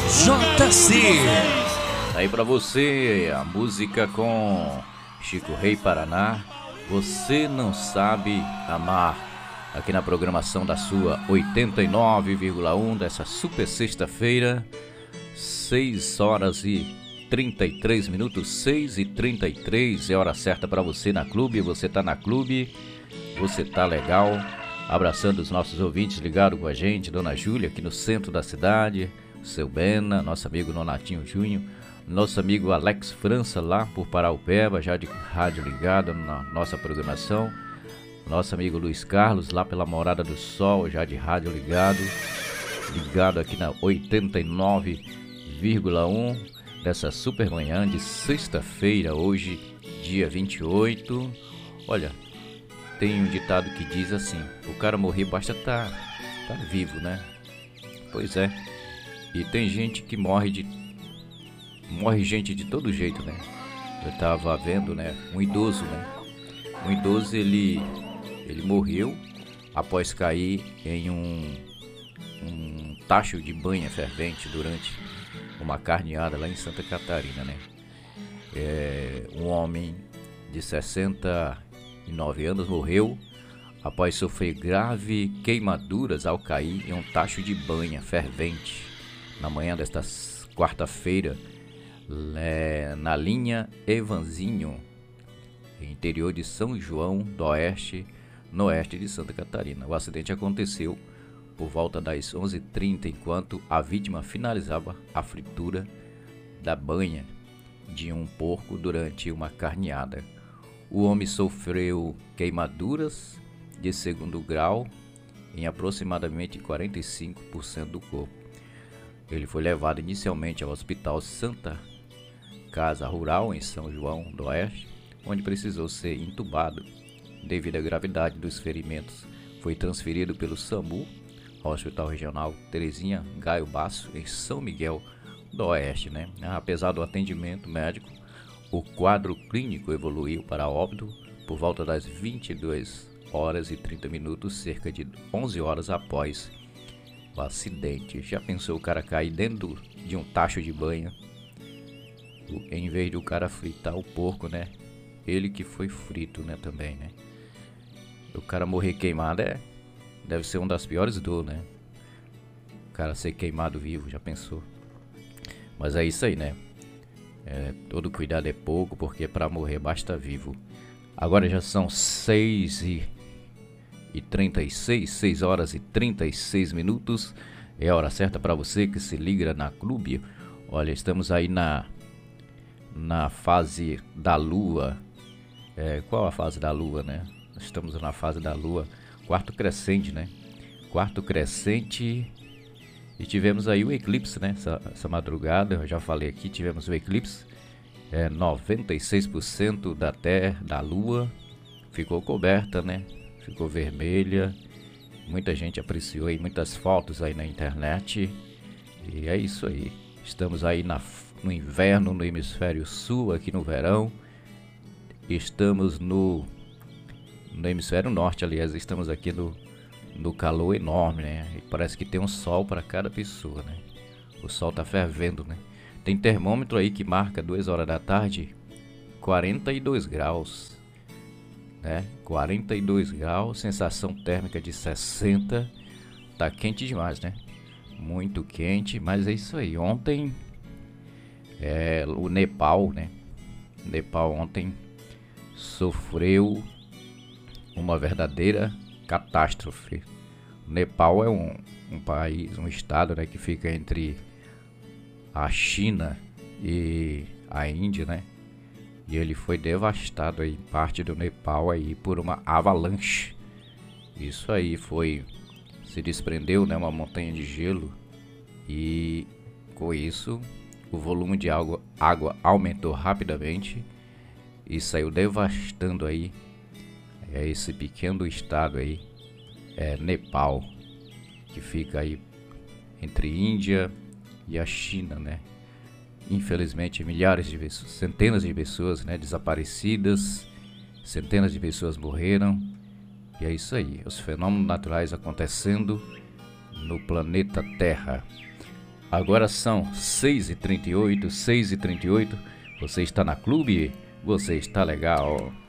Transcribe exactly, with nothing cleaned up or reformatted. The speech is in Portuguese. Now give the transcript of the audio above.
J C. Aí pra você, a música com Chico Rei Paraná, Você Não Sabe Amar, aqui na programação da sua oitenta e nove vírgula um dessa super sexta-feira, seis horas e trinta e três minutos, seis e trinta e três, é hora certa pra você na clube, você tá na clube, você tá legal, abraçando os nossos ouvintes ligados com a gente, Dona Júlia aqui no centro da cidade, seu Bena, nosso amigo Nonatinho Júnior, nosso amigo Alex França lá por Paraupeba, já de rádio ligado na nossa programação, nosso amigo Luiz Carlos lá pela Morada do Sol, já de rádio ligado, ligado aqui na oitenta e nove vírgula um dessa super manhã de sexta-feira, hoje dia vinte e oito. Olha, tem um ditado que diz assim, o cara morrer basta tá, tá vivo, né? Pois é. E tem gente que morre de morre gente de todo jeito, né? Eu tava vendo, né, um idoso, né? Um idoso, ele ele morreu após cair em um um tacho de banha fervente durante uma carneada lá em Santa Catarina, né? É, um homem de sessenta e nove anos morreu após sofrer grave queimaduras ao cair em um tacho de banha fervente na manhã desta quarta-feira, é, na linha Evanzinho, interior de São João do Oeste, no oeste de Santa Catarina. O acidente aconteceu por volta das onze e trinta, enquanto a vítima finalizava a fritura da banha de um porco durante uma carneada. O homem sofreu queimaduras de segundo grau em aproximadamente quarenta e cinco por cento do corpo. Ele foi levado inicialmente ao Hospital Santa Casa Rural em São João do Oeste, onde precisou ser entubado. Devido à gravidade dos ferimentos, foi transferido pelo SAMU ao Hospital Regional Terezinha Gaio Basso, em São Miguel do Oeste, né? Apesar do atendimento médico, o quadro clínico evoluiu para óbito por volta das vinte e duas horas e trinta minutos, cerca de onze horas após o acidente. Já pensou o cara cair dentro de um tacho de banha, em vez de o cara fritar o porco, né? Ele que foi frito, né, também, né? O cara morrer queimado é deve ser uma das piores dores, né? O cara ser queimado vivo, já pensou? Mas é isso aí, né? É, todo cuidado é pouco, porque para morrer basta vivo. Agora já são seis e trinta e seis, seis horas e trinta e seis minutos. É a hora certa para você que se liga na clube. Olha, estamos aí na na fase da lua. É, qual a fase da lua, né? Estamos na fase da lua, quarto crescente, né? Quarto crescente. E tivemos aí o eclipse, né? Essa, essa madrugada, eu já falei aqui, tivemos o eclipse. É, noventa e seis por cento da terra, da lua, ficou coberta, né? Ficou vermelha. Muita gente apreciou aí, muitas fotos aí na internet. E é isso aí. Estamos aí na, no inverno, no hemisfério sul, aqui no verão. Estamos no, no hemisfério norte, aliás, estamos aqui no, no calor enorme, né? E parece que tem um sol para cada pessoa, né? O sol tá fervendo, né? Tem termômetro aí que marca duas horas da tarde, quarenta e dois graus, né? quarenta e dois graus, sensação térmica de sessenta, tá quente demais, né? Muito quente, mas é isso aí. Ontem, é, o Nepal, né? Nepal ontem sofreu uma verdadeira catástrofe. O Nepal é um, um país, um estado, né, que fica entre a China e a Índia, né? E ele foi devastado aí, parte do Nepal aí por uma avalanche. Isso aí foi, se desprendeu, né, uma montanha de gelo, e com isso o volume de água, água aumentou rapidamente e saiu devastando aí é, esse pequeno estado aí, é, Nepal, que fica aí entre Índia e a China, né? Infelizmente, milhares de pessoas, centenas de pessoas, né, desaparecidas, centenas de pessoas morreram. E é isso aí, os fenômenos naturais acontecendo no planeta Terra. Agora são seis e trinta e oito, seis e trinta e oito. Você está na Clube, você está legal.